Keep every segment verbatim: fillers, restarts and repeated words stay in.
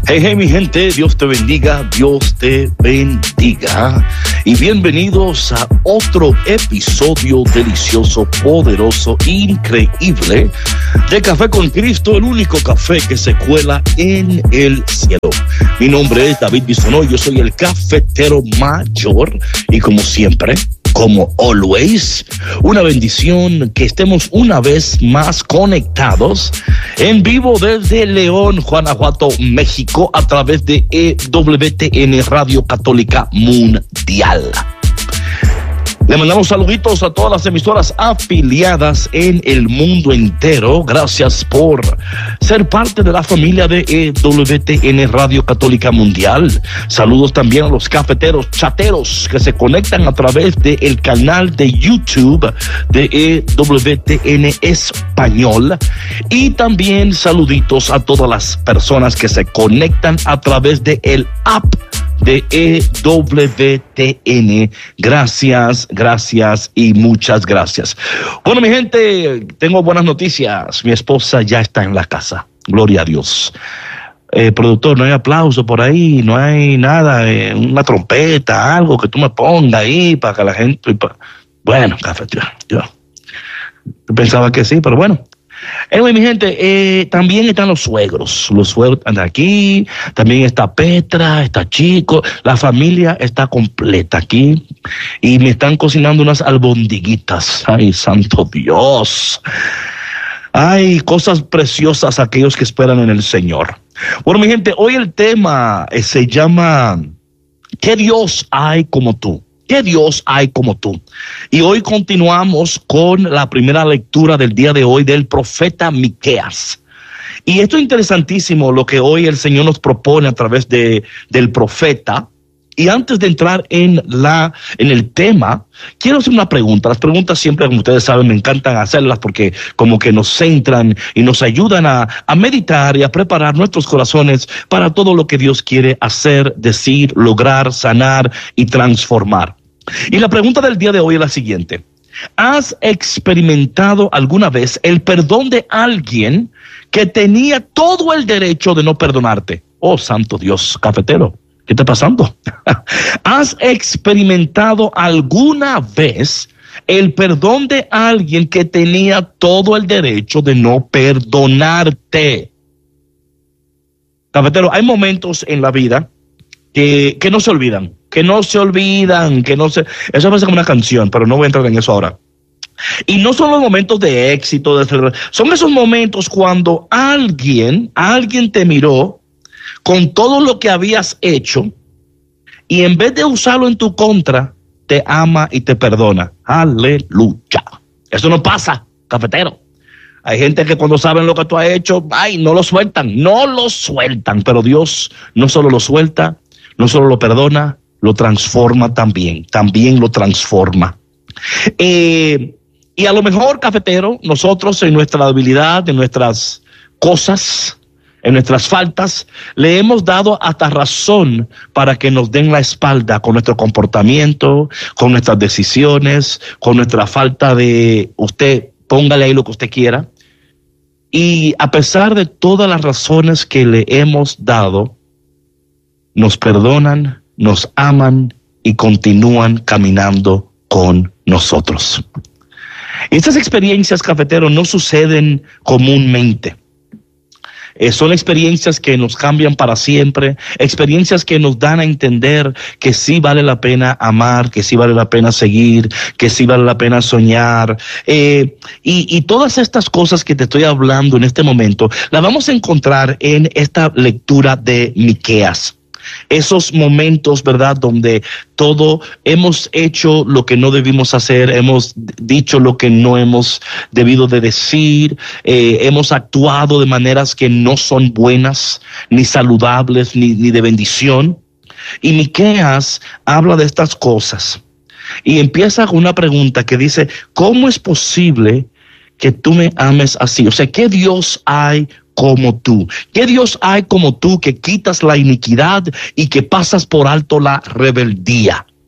Hey, hey, mi gente, Dios te bendiga, Dios te bendiga. Y bienvenidos a otro episodio delicioso, poderoso, increíble de Café con Cristo, el único café que se cuela en el cielo. Mi nombre es David Bisonó, yo soy el cafetero mayor y como siempre, como always, una bendición que estemos una vez más conectados en vivo desde León, Guanajuato, México, a través de E W T N Radio Católica Mundial. Le mandamos saluditos a todas las emisoras afiliadas en el mundo entero. Gracias por ser parte de la familia de E W T N Radio Católica Mundial. Saludos también a los cafeteros chateros que se conectan a través del canal de YouTube de E W T N Español. Y también saluditos a todas las personas que se conectan a través de el app de E W T N. Gracias, gracias y muchas gracias. Bueno, mi gente, tengo buenas noticias. Mi esposa ya está en la casa. Gloria a Dios. Eh, productor, no hay aplauso por ahí, no hay nada, eh, una trompeta, algo que tú me pongas ahí para que la gente... Para... Bueno, café, yo, yo pensaba que sí, pero bueno. Anyway, mi gente, eh, también están los suegros. Los suegros están aquí. También está Petra, está Chico. La familia está completa aquí. Y me están cocinando unas albondiguitas. Ay, santo Dios. Ay, cosas preciosas aquellos que esperan en el Señor. Bueno, mi gente, hoy el tema eh, se llama ¿qué Dios hay como tú? ¿Qué Dios hay como tú? Y hoy continuamos con la primera lectura del día de hoy del profeta Miqueas. Y esto es interesantísimo lo que hoy el Señor nos propone a través de, del profeta. Y antes de entrar en, la, en el tema, quiero hacer una pregunta. Las preguntas siempre, como ustedes saben, me encantan hacerlas porque como que nos centran y nos ayudan a, a meditar y a preparar nuestros corazones para todo lo que Dios quiere hacer, decir, lograr, sanar y transformar. Y la pregunta del día de hoy es la siguiente. ¿Has experimentado alguna vez el perdón de alguien que tenía todo el derecho de no perdonarte? Oh, santo Dios, cafetero, ¿qué está pasando? ¿Has experimentado alguna vez el perdón de alguien que tenía todo el derecho de no perdonarte? Cafetero, hay momentos en la vida que, que no se olvidan, que no se olvidan, que no se... Eso parece como una canción, pero no voy a entrar en eso ahora. Y no son los momentos de éxito, de... son esos momentos cuando alguien, alguien te miró con todo lo que habías hecho y en vez de usarlo en tu contra, te ama y te perdona. Aleluya. Eso no pasa, cafetero. Hay gente que cuando saben lo que tú has hecho, ay, no lo sueltan, no lo sueltan. Pero Dios no solo lo suelta, no solo lo perdona, lo transforma también, también lo transforma. Eh, y a lo mejor, cafetero, nosotros en nuestra debilidad, en nuestras cosas, en nuestras faltas, le hemos dado hasta razón para que nos den la espalda con nuestro comportamiento, con nuestras decisiones, con nuestra falta de, usted póngale ahí lo que usted quiera. Y a pesar de todas las razones que le hemos dado, nos perdonan, nos aman y continúan caminando con nosotros. Estas experiencias, cafeteros, no suceden comúnmente. Eh, son experiencias que nos cambian para siempre, experiencias que nos dan a entender que sí vale la pena amar, que sí vale la pena seguir, que sí vale la pena soñar. Eh, y, y todas estas cosas que te estoy hablando en este momento, las vamos a encontrar en esta lectura de Miqueas. Esos momentos, ¿verdad?, donde todo hemos hecho lo que no debimos hacer, hemos dicho lo que no hemos debido de decir, eh, hemos actuado de maneras que no son buenas, ni saludables, ni, ni de bendición. Y Miqueas habla de estas cosas y empieza con una pregunta que dice, ¿cómo es posible que tú me ames así? O sea, ¿qué Dios hay como tú? ¿Qué Dios hay como tú que quitas la iniquidad y que pasas por alto la rebeldía?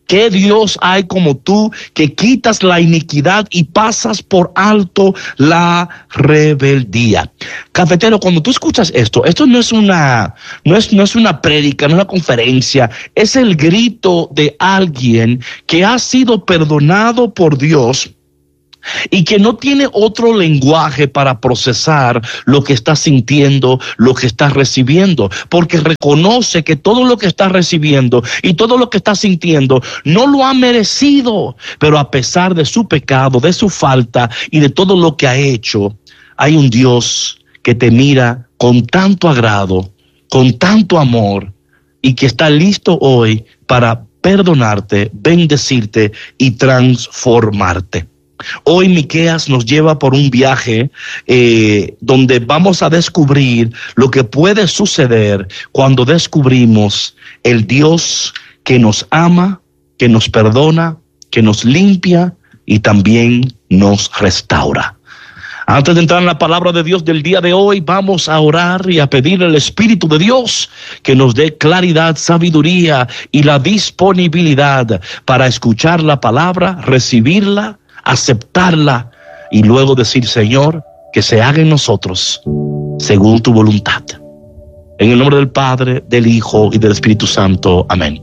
¿Qué Dios hay como tú que quitas la iniquidad y pasas por alto la rebeldía? Cafetero, cuando tú escuchas esto, esto no es una, no es, no es una prédica, no es una conferencia, es el grito de alguien que ha sido perdonado por Dios y que no tiene otro lenguaje para procesar lo que está sintiendo, lo que está recibiendo, porque reconoce que todo lo que está recibiendo y todo lo que está sintiendo no lo ha merecido, pero a pesar de su pecado, de su falta y de todo lo que ha hecho, hay un Dios que te mira con tanto agrado, con tanto amor, y que está listo hoy para perdonarte, bendecirte y transformarte. Hoy Miqueas nos lleva por un viaje eh, donde vamos a descubrir lo que puede suceder cuando descubrimos el Dios que nos ama, que nos perdona, que nos limpia y también nos restaura. Antes de entrar en la palabra de Dios del día de hoy, vamos a orar y a pedirle al Espíritu de Dios que nos dé claridad, sabiduría y la disponibilidad para escuchar la palabra, recibirla, aceptarla y luego decir: Señor, que se haga en nosotros según tu voluntad. En el nombre del Padre, del Hijo y del Espíritu Santo. Amén.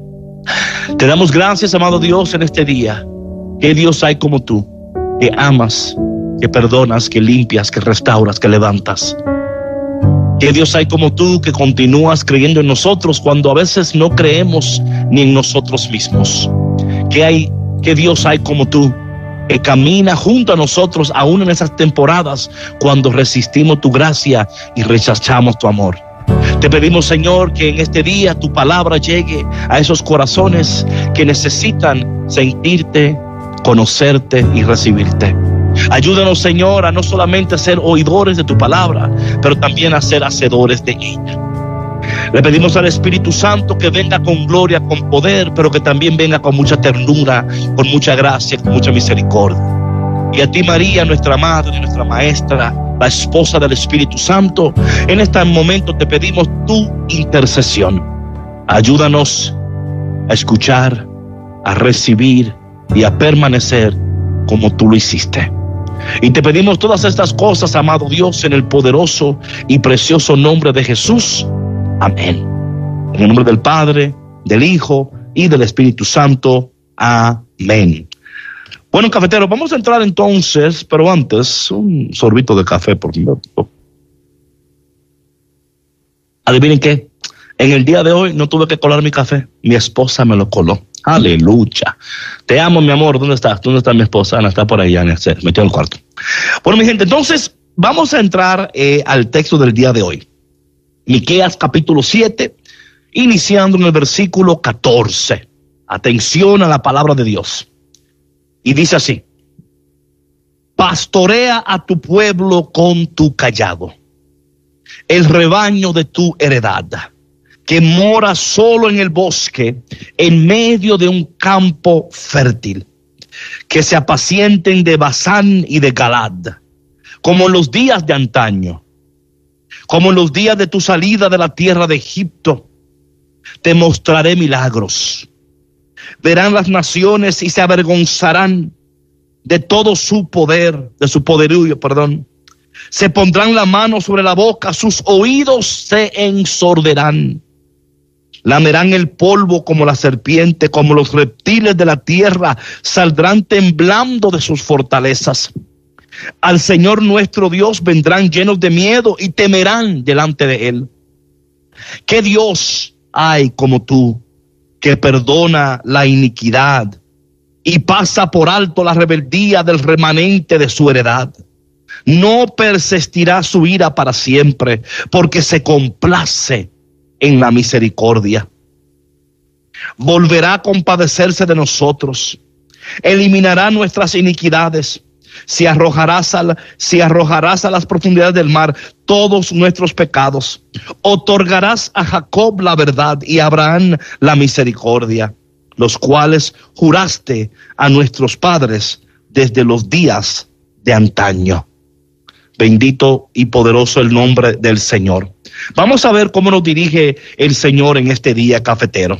Te damos gracias, amado Dios, en este día. ¿Qué Dios hay como tú, que amas, que perdonas, que limpias, que restauras, que levantas? ¿Qué Dios hay como tú, que continúas creyendo en nosotros cuando a veces no creemos ni en nosotros mismos? ¿Qué hay, qué Dios hay como tú, que camina junto a nosotros aún en esas temporadas cuando resistimos tu gracia y rechazamos tu amor? Te pedimos, Señor, que en este día tu palabra llegue a esos corazones que necesitan sentirte, conocerte y recibirte. Ayúdanos, Señor, a no solamente ser oidores de tu palabra, pero también a ser hacedores de ella. Le pedimos al Espíritu Santo que venga con gloria, con poder, pero que también venga con mucha ternura, con mucha gracia, con mucha misericordia. Y a ti, María, nuestra madre, nuestra maestra, la esposa del Espíritu Santo, en este momento te pedimos tu intercesión. Ayúdanos a escuchar, a recibir y a permanecer como tú lo hiciste. Y te pedimos todas estas cosas, amado Dios, en el poderoso y precioso nombre de Jesús. Amén. En el nombre del Padre, del Hijo y del Espíritu Santo. Amén. Bueno, cafetero, vamos a entrar entonces, pero antes, un sorbito de café, por favor. Adivinen qué, en el día de hoy no tuve que colar mi café, mi esposa me lo coló. Aleluya. Te amo, mi amor. ¿Dónde estás? ¿Dónde está mi esposa? Ana está por ahí, Ana, se metió en el cuarto. Bueno, mi gente, entonces vamos a entrar eh, al texto del día de hoy. Miqueas capítulo siete, iniciando en el versículo catorce. Atención a la palabra de Dios. Y dice así: pastorea a tu pueblo con tu cayado, el rebaño de tu heredad, que mora solo en el bosque, en medio de un campo fértil, que se apacienten de Basán y de Galad, como en los días de antaño, como en los días de tu salida de la tierra de Egipto. Te mostraré milagros. Verán las naciones y se avergonzarán de todo su poder, de su poderío, perdón. Se pondrán la mano sobre la boca, sus oídos se ensorderán. Lamerán el polvo como la serpiente, como los reptiles de la tierra, saldrán temblando de sus fortalezas. Al Señor nuestro Dios vendrán llenos de miedo y temerán delante de Él. ¿Qué Dios hay como tú, que perdona la iniquidad y pasa por alto la rebeldía del remanente de su heredad? No persistirá su ira para siempre, porque se complace en la misericordia. Volverá a compadecerse de nosotros, eliminará nuestras iniquidades. Si arrojarás a, la, si arrojarás a las profundidades del mar todos nuestros pecados, otorgarás a Jacob la verdad y a Abraham la misericordia, los cuales juraste a nuestros padres desde los días de antaño. Bendito y poderoso el nombre del Señor. Vamos a ver cómo nos dirige el Señor en este día, cafetero.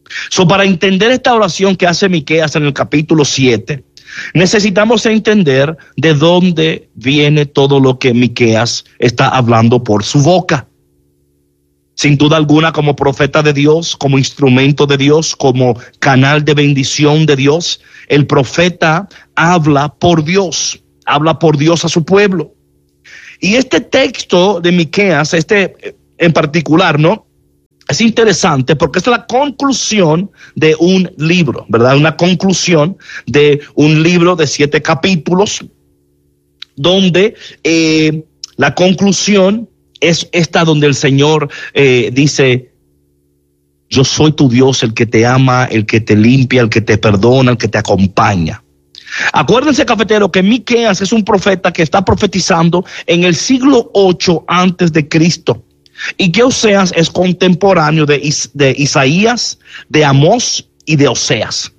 So, para entender esta oración que hace Miqueas en el capítulo siete, necesitamos entender de dónde viene todo lo que Miqueas está hablando por su boca. Sin duda alguna, como profeta de Dios, como instrumento de Dios, como canal de bendición de Dios, el profeta habla por Dios, habla por Dios a su pueblo. Y este texto de Miqueas, este en particular, ¿no?, es interesante porque es la conclusión de un libro, ¿verdad? Una conclusión de un libro de siete capítulos, donde eh, la conclusión es esta, donde el Señor eh, dice: yo soy tu Dios, el que te ama, el que te limpia, el que te perdona, el que te acompaña. Acuérdense, cafetero, que Miqueas es un profeta que está profetizando en el siglo ocho antes de Cristo, y que Oseas es contemporáneo de, Is- de Isaías, de Amós y de Oseas.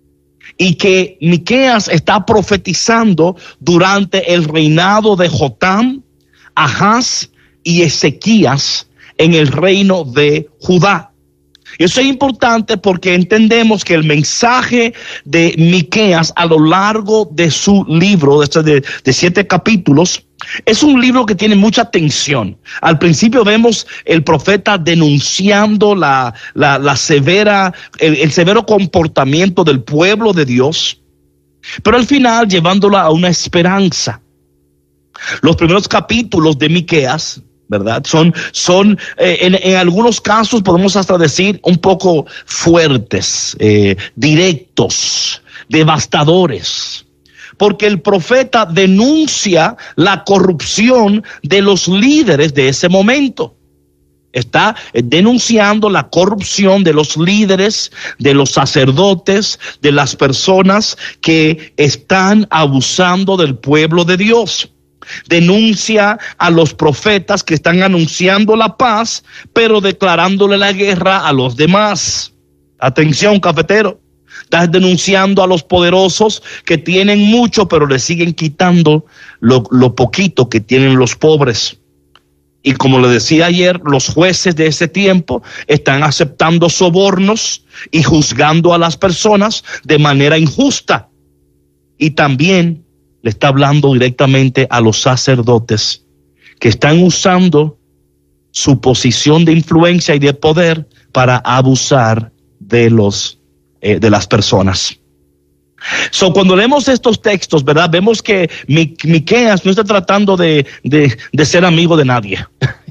Y que Miqueas está profetizando durante el reinado de Jotam, Ahaz y Ezequías en el reino de Judá. Y eso es importante porque entendemos que el mensaje de Miqueas a lo largo de su libro, de, de, de siete capítulos, es un libro que tiene mucha tensión. Al principio vemos el profeta denunciando la, la, la severa, el, el severo comportamiento del pueblo de Dios, pero al final llevándola a una esperanza. Los primeros capítulos de Miqueas, ¿verdad?, son, son eh, en, en algunos casos podemos hasta decir un poco fuertes, eh, directos, devastadores, porque el profeta denuncia la corrupción de los líderes de ese momento. Está denunciando la corrupción de los líderes, de los sacerdotes, de las personas que están abusando del pueblo de Dios. Denuncia a los profetas que están anunciando la paz, pero declarándole la guerra a los demás. Atención, cafetero. Estás denunciando a los poderosos que tienen mucho, pero le siguen quitando lo, lo poquito que tienen los pobres. Y como le decía ayer, los jueces de ese tiempo están aceptando sobornos y juzgando a las personas de manera injusta. Y también le está hablando directamente a los sacerdotes que están usando su posición de influencia y de poder para abusar de los eh, de las personas. So, cuando leemos estos textos, ¿verdad?, vemos que Mi, Miqueas no está tratando de, de, de ser amigo de nadie.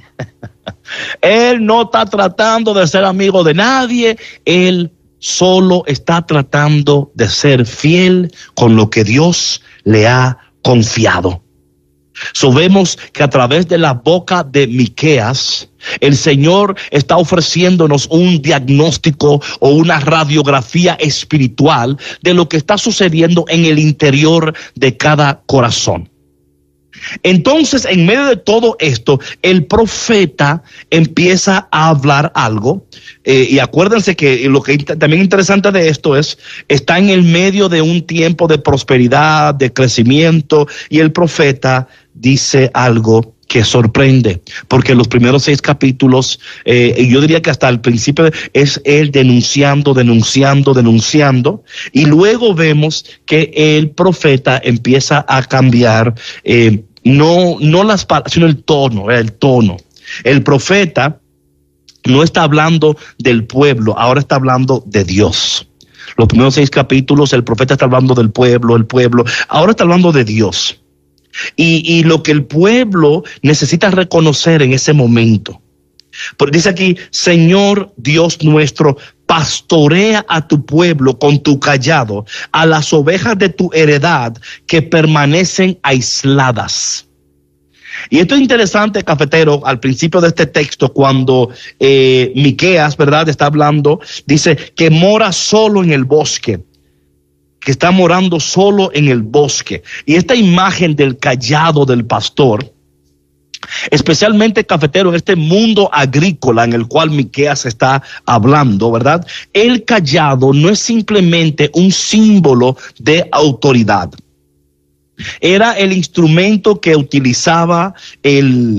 Él no está tratando de ser amigo de nadie. Él solo está tratando de ser fiel con lo que Dios le ha confiado. So, vemos que a través de la boca de Miqueas, el Señor está ofreciéndonos un diagnóstico o una radiografía espiritual de lo que está sucediendo en el interior de cada corazón. Entonces, en medio de todo esto, el profeta empieza a hablar algo. Eh, y acuérdense que lo que también interesante de esto es, está en el medio de un tiempo de prosperidad, de crecimiento, y el profeta dice algo que sorprende, porque los primeros seis capítulos, eh, y yo diría que hasta el principio, es él denunciando, denunciando, denunciando, y luego vemos que el profeta empieza a cambiar, eh, no, no las palabras, sino el tono, el tono. El profeta no está hablando del pueblo, ahora está hablando de Dios. Los primeros seis capítulos, el profeta está hablando del pueblo, el pueblo, ahora está hablando de Dios. Y, y lo que el pueblo necesita reconocer en ese momento. Porque dice aquí: Señor Dios nuestro, pastorea a tu pueblo con tu cayado, a las ovejas de tu heredad que permanecen aisladas. Y esto es interesante, cafetero, al principio de este texto, cuando eh, Miqueas, ¿verdad?, está hablando, dice que mora solo en el bosque, que está morando solo en el bosque. Y esta imagen del cayado del pastor, especialmente, cafetero, en este mundo agrícola en el cual Miqueas está hablando, ¿verdad? El cayado no es simplemente un símbolo de autoridad. Era el instrumento que utilizaba el,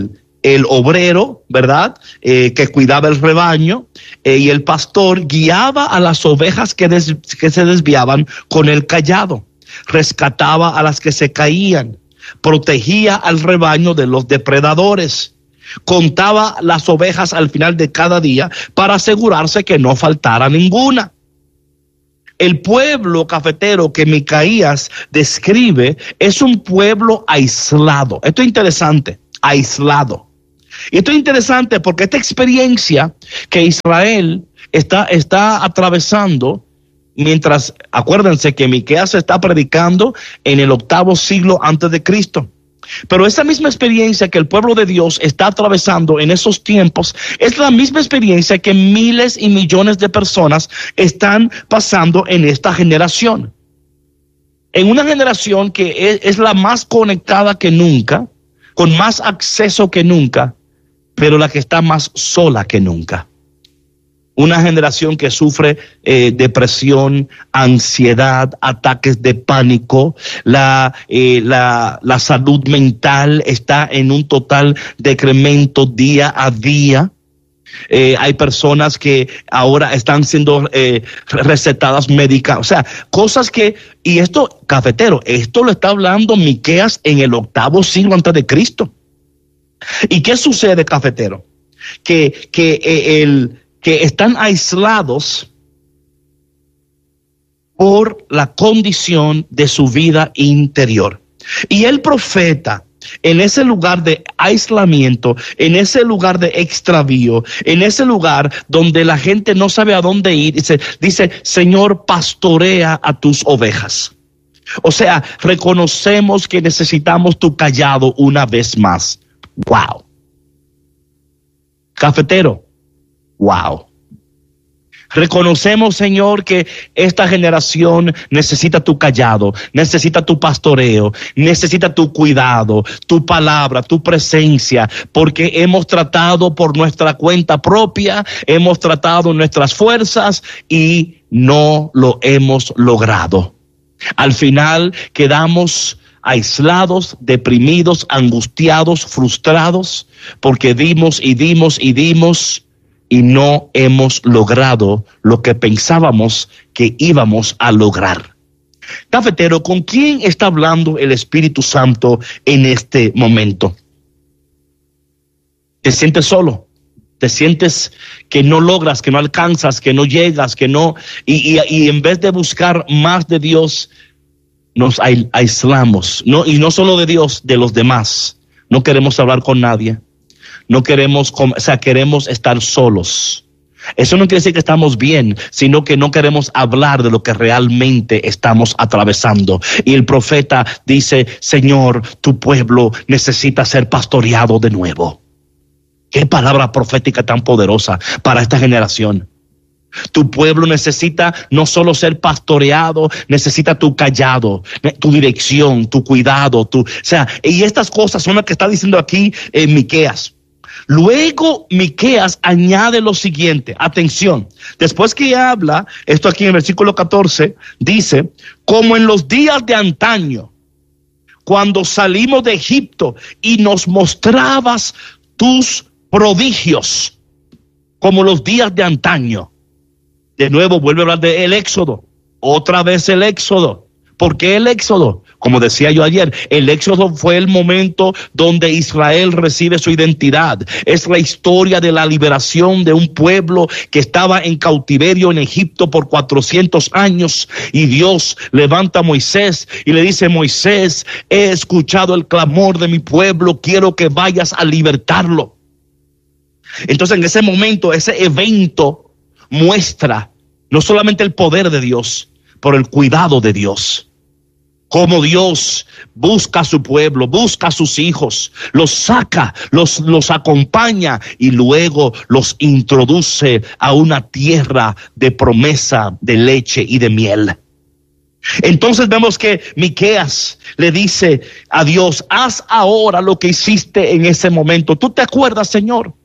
el obrero, ¿verdad? Eh, que cuidaba el rebaño, eh, y el pastor guiaba a las ovejas que, des, que se desviaban con el cayado, rescataba a las que se caían, protegía al rebaño de los depredadores, contaba las ovejas al final de cada día para asegurarse que no faltara ninguna. El pueblo cafetero que Micaías describe es un pueblo aislado. Esto es interesante, aislado. Y esto es interesante porque esta experiencia que Israel está, está atravesando, mientras, acuérdense que Miqueas está predicando en el octavo siglo antes de Cristo. Pero esa misma experiencia que el pueblo de Dios está atravesando en esos tiempos es la misma experiencia que miles y millones de personas están pasando en esta generación. En una generación que es, es la más conectada que nunca, con más acceso que nunca, pero la que está más sola que nunca. Una generación que sufre eh, depresión, ansiedad, ataques de pánico. La, eh, la, la salud mental está en un total decremento día a día. Eh, hay personas que ahora están siendo eh, recetadas médicas. O sea, cosas que, y esto, cafetero, esto lo está hablando Miqueas en el octavo siglo antes de Cristo. ¿Y qué sucede, cafetero? Que, que eh, el... que están aislados por la condición de su vida interior. Y el profeta, en ese lugar de aislamiento, en ese lugar de extravío, en ese lugar donde la gente no sabe a dónde ir, dice, dice, Señor, pastorea a tus ovejas. O sea, reconocemos que necesitamos tu cayado una vez más. Wow. Cafetero. Wow. Reconocemos, Señor, que esta generación necesita tu cayado, necesita tu pastoreo, necesita tu cuidado, tu palabra, tu presencia, porque hemos tratado por nuestra cuenta propia, hemos tratado nuestras fuerzas y no lo hemos logrado. Al final quedamos aislados, deprimidos, angustiados, frustrados, porque dimos y dimos y dimos y no hemos logrado lo que pensábamos que íbamos a lograr. Cafetero, ¿con quién está hablando el Espíritu Santo en este momento? ¿Te sientes solo? ¿Te sientes que no logras, que no alcanzas, que no llegas, que no, y, y, y en vez de buscar más de Dios, nos aislamos, no, y no solo de Dios, de los demás? No queremos hablar con nadie. No queremos, o sea, queremos estar solos. Eso no quiere decir que estamos bien, sino que no queremos hablar de lo que realmente estamos atravesando. Y el profeta dice, Señor, tu pueblo necesita ser pastoreado de nuevo. Qué palabra profética tan poderosa para esta generación. Tu pueblo necesita no solo ser pastoreado, necesita tu cayado, tu dirección, tu cuidado, tu, o sea, y estas cosas son las que está diciendo aquí en Miqueas. Luego Miqueas añade lo siguiente, atención, después que habla, esto aquí en el versículo catorce, dice, como en los días de antaño, cuando salimos de Egipto y nos mostrabas tus prodigios, como los días de antaño. De nuevo vuelve a hablar del éxodo, otra vez el éxodo. ¿Por qué el éxodo? Como decía yo ayer, el éxodo fue el momento donde Israel recibe su identidad. Es la historia de la liberación de un pueblo que estaba en cautiverio en Egipto por cuatrocientos años. Y Dios levanta a Moisés y le dice, Moisés, he escuchado el clamor de mi pueblo, quiero que vayas a libertarlo. Entonces en ese momento, ese evento muestra no solamente el poder de Dios, pero el cuidado de Dios. Cómo Dios busca a su pueblo, busca a sus hijos, los saca, los, los acompaña y luego los introduce a una tierra de promesa, de leche y de miel. Entonces vemos que Miqueas le dice a Dios, haz ahora lo que hiciste en ese momento. ¿Tú te acuerdas, Señor?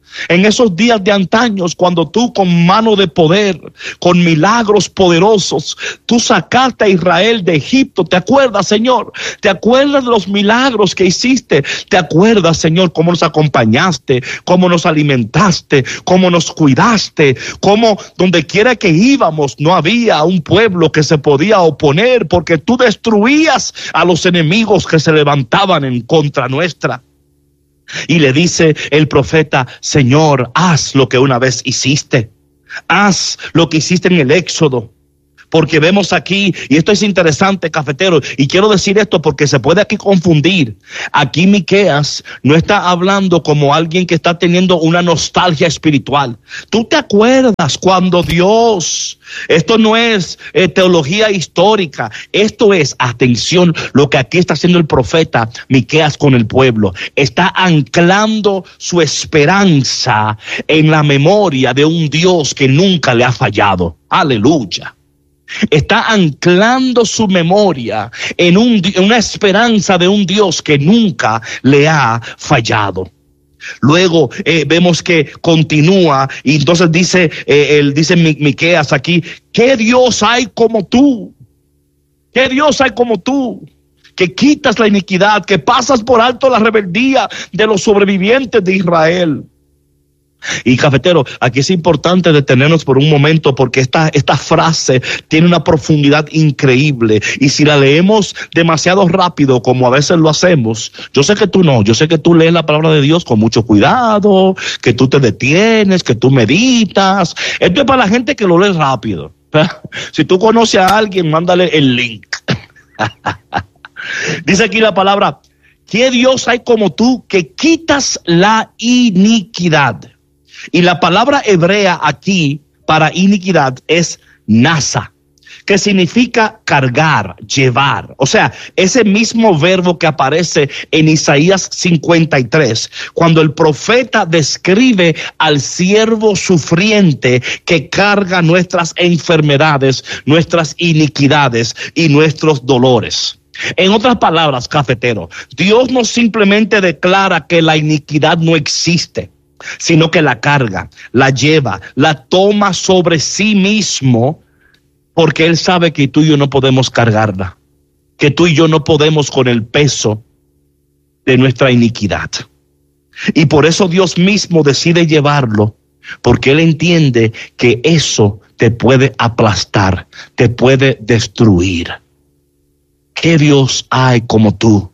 En esos días de antaños, cuando tú con mano de poder, con milagros poderosos, tú sacaste a Israel de Egipto. ¿Te acuerdas, Señor? ¿Te acuerdas de los milagros que hiciste? ¿Te acuerdas, Señor, cómo nos acompañaste, cómo nos alimentaste, cómo nos cuidaste, cómo donde quiera que íbamos no había un pueblo que se podía oponer, porque tú destruías a los enemigos que se levantaban en contra nuestra? Y le dice el profeta: Señor, haz lo que una vez hiciste. Haz lo que hiciste en el Éxodo. Porque vemos aquí, y esto es interesante, cafetero, y quiero decir esto porque se puede aquí confundir. Aquí Miqueas no está hablando como alguien que está teniendo una nostalgia espiritual. ¿Tú te acuerdas cuando Dios, esto no es eh, teología histórica, esto es, atención, lo que aquí está haciendo el profeta Miqueas con el pueblo? Está anclando su esperanza en la memoria de un Dios que nunca le ha fallado. Aleluya. Está anclando su memoria en un, una esperanza de un Dios que nunca le ha fallado. Luego eh, vemos que continúa y entonces dice, eh, él dice Miqueas aquí: ¿qué Dios hay como tú? ¿Qué Dios hay como tú? Que quitas la iniquidad, que pasas por alto la rebeldía de los sobrevivientes de Israel. Y cafetero, aquí es importante detenernos por un momento porque esta, esta frase tiene una profundidad increíble, y si la leemos demasiado rápido como a veces lo hacemos, yo sé que tú no, yo sé que tú lees la palabra de Dios con mucho cuidado, que tú te detienes, que tú meditas. Esto es para la gente que lo lee rápido. Si tú conoces a alguien, mándale el link. Dice aquí la palabra: ¿qué Dios hay como tú que quitas la iniquidad? Y la palabra hebrea aquí para iniquidad es nasa, que significa cargar, llevar. O sea, ese mismo verbo que aparece en Isaías cincuenta y tres, cuando el profeta describe al siervo sufriente que carga nuestras enfermedades, nuestras iniquidades y nuestros dolores. En otras palabras, cafetero, Dios no simplemente declara que la iniquidad no existe, sino que la carga, la lleva, la toma sobre sí mismo, porque Él sabe que tú y yo no podemos cargarla, que tú y yo no podemos con el peso de nuestra iniquidad. Y por eso Dios mismo decide llevarlo, porque Él entiende que eso te puede aplastar, te puede destruir. ¿Qué Dios hay como tú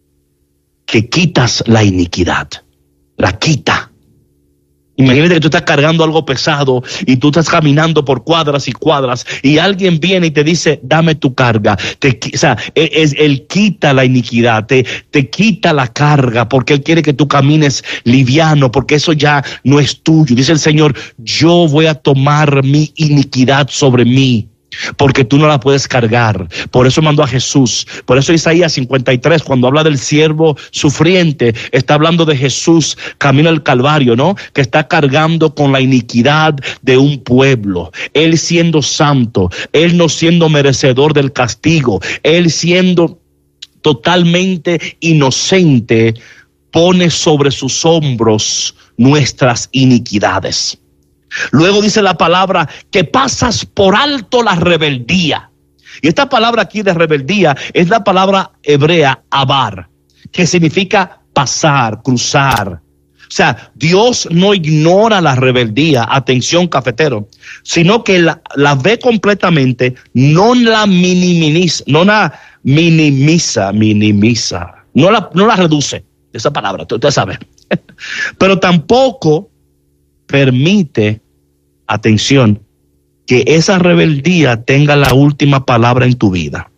que quitas la iniquidad? La quita. Imagínate que tú estás cargando algo pesado y tú estás caminando por cuadras y cuadras y alguien viene y te dice: dame tu carga. Te, o sea, es, él quita la iniquidad, te, te quita la carga, porque Él quiere que tú camines liviano, porque eso ya no es tuyo. Dice el Señor: yo voy a tomar mi iniquidad sobre mí, porque tú no la puedes cargar. Por eso mandó a Jesús. Por eso Isaías cincuenta y tres, cuando habla del siervo sufriente, está hablando de Jesús camino al Calvario, ¿no? Que está cargando con la iniquidad de un pueblo. Él siendo santo, Él no siendo merecedor del castigo, Él siendo totalmente inocente, pone sobre sus hombros nuestras iniquidades. Luego dice la palabra que pasas por alto la rebeldía. Y esta palabra aquí de rebeldía es la palabra hebrea abar, que significa pasar, cruzar. O sea, Dios no ignora la rebeldía, atención cafetero, sino que la, la ve completamente, no la minimiza, no la minimiza, minimiza, no la, no la reduce, esa palabra, usted sabe, pero tampoco permite, atención, que esa rebeldía tenga la última palabra en tu vida,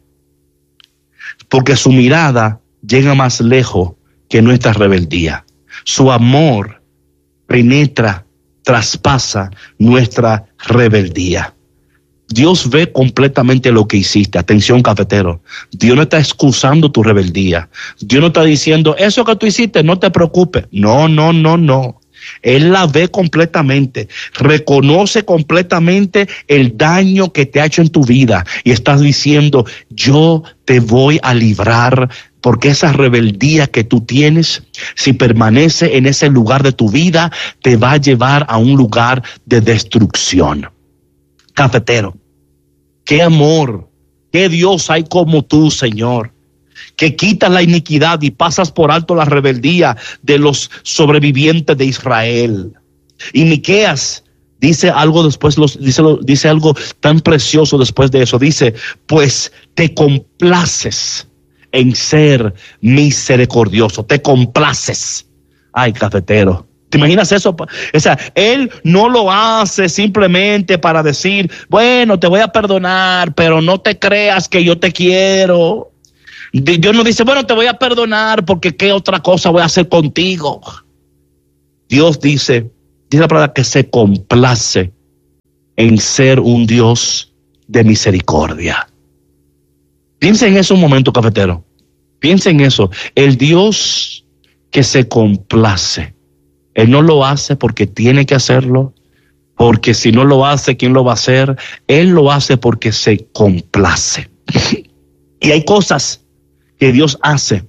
porque su mirada llega más lejos que nuestra rebeldía. Su amor penetra, traspasa nuestra rebeldía. Dios ve completamente lo que hiciste. Atención, cafetero. Dios no está excusando tu rebeldía. Dios no está diciendo: eso que tú hiciste, no te preocupes. No, no, no, no. Él la ve completamente, reconoce completamente el daño que te ha hecho en tu vida y estás diciendo: yo te voy a librar Porque esa rebeldía que tú tienes, si permanece en ese lugar de tu vida, te va a llevar a un lugar de destrucción. Cafetero, qué amor, qué Dios hay como tú, Señor, que quitas la iniquidad y pasas por alto la rebeldía de los sobrevivientes de Israel. Y Miqueas dice algo después, los, dice, dice algo tan precioso después de eso. Dice, pues te complaces en ser misericordioso, te complaces. Ay, cafetero, ¿te imaginas eso? O sea, él no lo hace simplemente para decir, bueno, te voy a perdonar, pero no te creas que yo te quiero. Dios no dice, bueno, te voy a perdonar porque qué otra cosa voy a hacer contigo. Dios dice, dice la palabra que se complace en ser un Dios de misericordia. Piensa en eso un momento, cafetero. Piensa en eso. El Dios que se complace. Él no lo hace porque tiene que hacerlo, porque si no lo hace, ¿quién lo va a hacer? Él lo hace porque se complace. Y hay cosas que Dios hace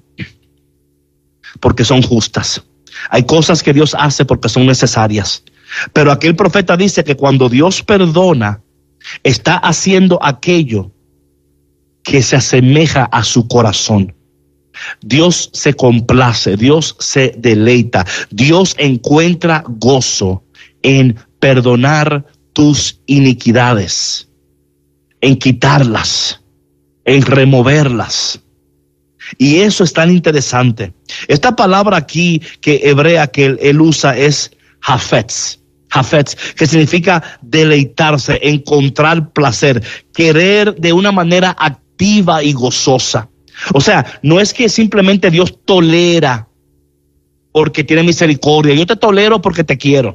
porque son justas. Hay cosas que Dios hace porque son necesarias. Pero aquí el profeta dice que cuando Dios perdona, está haciendo aquello que se asemeja a su corazón. Dios se complace, Dios se deleita, Dios encuentra gozo en perdonar tus iniquidades, en quitarlas, en removerlas. Y eso es tan interesante. Esta palabra aquí que hebrea que él, él usa es hafetz. Hafetz, que significa deleitarse, encontrar placer, querer de una manera activa y gozosa. O sea, no es que simplemente Dios tolera porque tiene misericordia. Yo te tolero porque te quiero.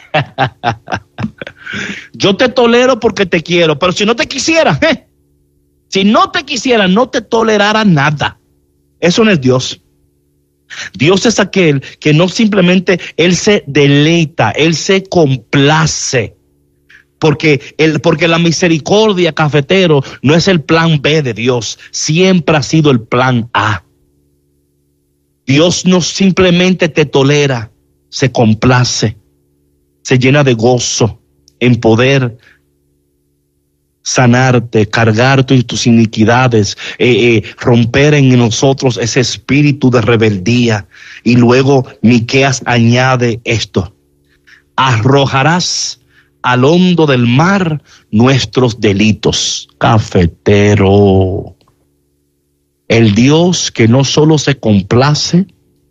Yo te tolero porque te quiero, pero si no te quisiera, ¿eh? si no te quisiera, no te tolerara nada. Eso no es Dios. Dios es aquel que no simplemente Él se deleita, Él se complace. Porque, el, porque la misericordia, cafetero, no es el plan B de Dios. Siempre ha sido el plan A. Dios no simplemente te tolera, se complace, se llena de gozo en poder sanarte, cargar tus, tus iniquidades, eh, eh, romper en nosotros ese espíritu de rebeldía. Y luego Miqueas añade esto: arrojarás al hondo del mar nuestros delitos. Cafetero, el Dios que no solo se complace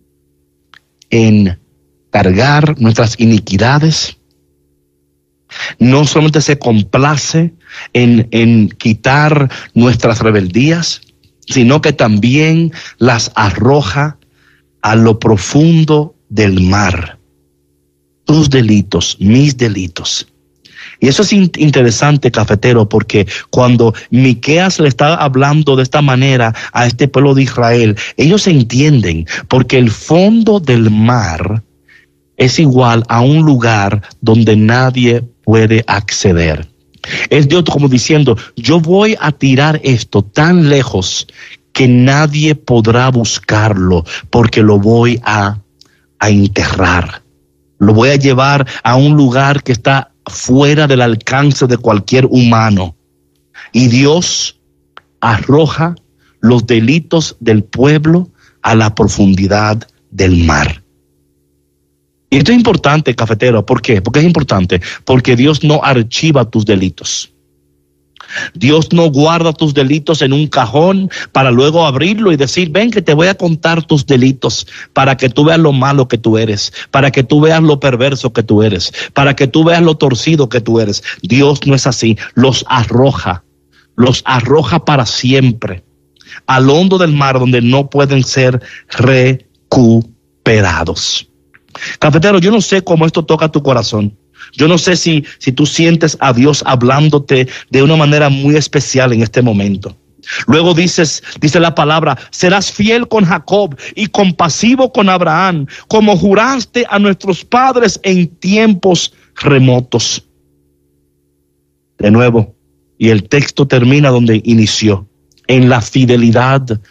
en cargar nuestras iniquidades, no solamente se complace en, en quitar nuestras rebeldías, sino que también las arroja a lo profundo del mar. Tus delitos, mis delitos. Y eso es in- interesante, cafetero, porque cuando Miqueas le está hablando de esta manera a este pueblo de Israel, ellos entienden, porque el fondo del mar es igual a un lugar donde nadie puede acceder. Es Dios como diciendo, yo voy a tirar esto tan lejos que nadie podrá buscarlo, porque lo voy a, a enterrar. Lo voy a llevar a un lugar que está fuera del alcance de cualquier humano. Y Dios arroja los delitos del pueblo a la profundidad del mar. Y esto es importante, cafetero. ¿Por qué? Porque es importante. Porque Dios no archiva tus delitos. Dios no guarda tus delitos en un cajón para luego abrirlo y decir, ven que te voy a contar tus delitos para que tú veas lo malo que tú eres, para que tú veas lo perverso que tú eres, para que tú veas lo torcido que tú eres. Dios no es así, los arroja, los arroja para siempre al hondo del mar donde no pueden ser recuperados. Cafetero, yo no sé cómo esto toca tu corazón. Yo no sé si, si tú sientes a Dios hablándote de una manera muy especial en este momento. Luego dices, dice la palabra, serás fiel con Jacob y compasivo con Abraham, como juraste a nuestros padres en tiempos remotos. De nuevo, y el texto termina donde inició, en la fidelidad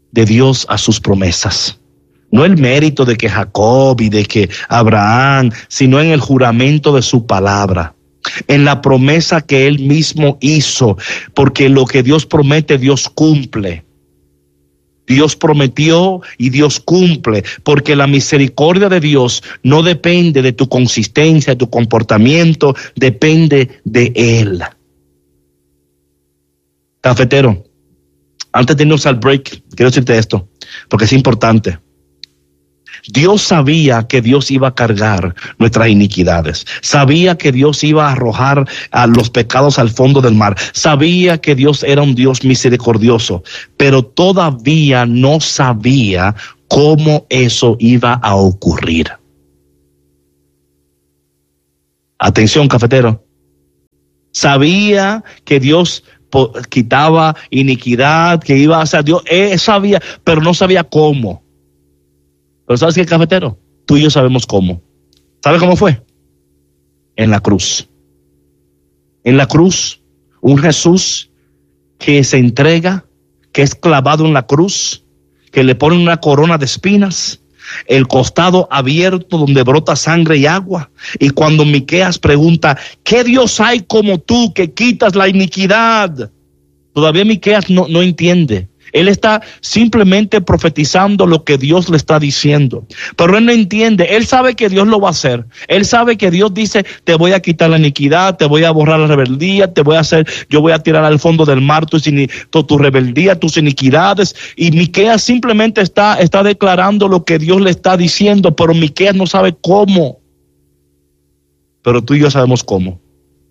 de Dios a sus promesas. No el mérito de que Jacob y de que Abraham, sino en el juramento de su palabra, en la promesa que él mismo hizo, porque lo que Dios promete, Dios cumple. Dios prometió y Dios cumple, porque la misericordia de Dios no depende de tu consistencia, de tu comportamiento, depende de Él. Cafetero, antes de irnos al break, quiero decirte esto, porque es importante. Dios sabía que Dios iba a cargar nuestras iniquidades. Sabía que Dios iba a arrojar a los pecados al fondo del mar. Sabía que Dios era un Dios misericordioso, pero todavía no sabía cómo eso iba a ocurrir. Atención, cafetero. Sabía que Dios quitaba iniquidad, que iba a ser Dios. Él sabía, pero no sabía cómo. Pero ¿sabes qué, cafetero? Tú y yo sabemos cómo. ¿Sabes cómo fue? En la cruz. En la cruz, un Jesús que se entrega, que es clavado en la cruz, que le ponen una corona de espinas, el costado abierto donde brota sangre y agua. Y cuando Miqueas pregunta, ¿qué Dios hay como tú que quitas la iniquidad? Todavía Miqueas no, no entiende. Él está simplemente profetizando lo que Dios le está diciendo, pero él no entiende. Él sabe que Dios lo va a hacer. Él sabe que Dios dice, te voy a quitar la iniquidad, te voy a borrar la rebeldía, te voy a hacer, yo voy a tirar al fondo del mar tu, tu, tu rebeldía, tus iniquidades. Y Miqueas simplemente está, está declarando lo que Dios le está diciendo, pero Miqueas no sabe cómo. Pero tú y yo sabemos cómo.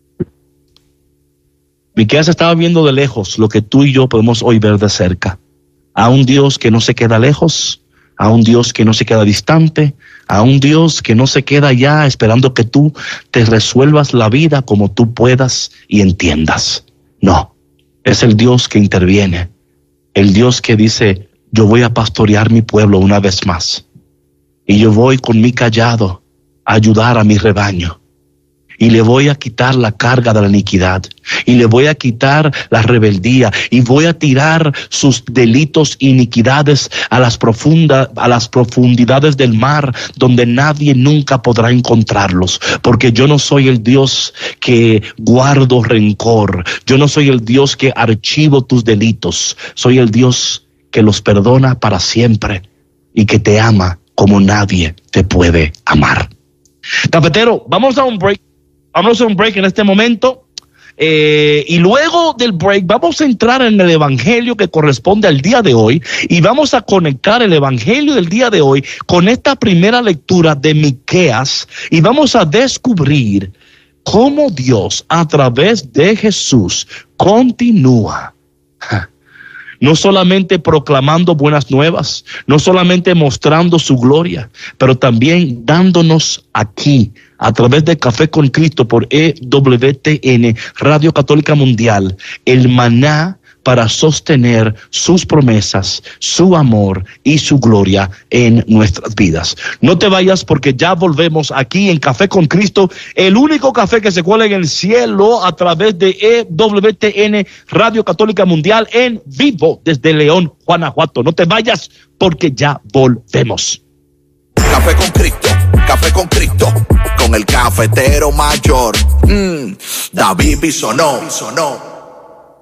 Miqueas estaba viendo de lejos lo que tú y yo podemos hoy ver de cerca. A un Dios que no se queda lejos, a un Dios que no se queda distante, a un Dios que no se queda ya esperando que tú te resuelvas la vida como tú puedas y entiendas. No, es el Dios que interviene, el Dios que dice, yo voy a pastorear mi pueblo una vez más. Y yo voy con mi callado a ayudar a mi rebaño. Y le voy a quitar la carga de la iniquidad. Y le voy a quitar la rebeldía. Y voy a tirar sus delitos e iniquidades a las profundas, a las profundidades del mar, donde nadie nunca podrá encontrarlos. Porque yo no soy el Dios que guardo rencor. Yo no soy el Dios que archivo tus delitos. Soy el Dios que los perdona para siempre y que te ama como nadie te puede amar. Cafetero, vamos a un break. Vamos a un break en este momento eh, y luego del break vamos a entrar en el evangelio que corresponde al día de hoy y vamos a conectar el evangelio del día de hoy con esta primera lectura de Miqueas y vamos a descubrir cómo Dios a través de Jesús continúa no solamente proclamando buenas nuevas, no solamente mostrando su gloria, pero también dándonos aquí, a través de Café con Cristo por E W T N, Radio Católica Mundial, el maná para sostener sus promesas, su amor y su gloria en nuestras vidas. No te vayas porque ya volvemos aquí en Café con Cristo, el único café que se cuela en el cielo a través de E W T N, Radio Católica Mundial, en vivo desde León, Guanajuato. No te vayas porque ya volvemos. Café con Cristo, Café con Cristo, con el cafetero mayor, mm, David Bisonó.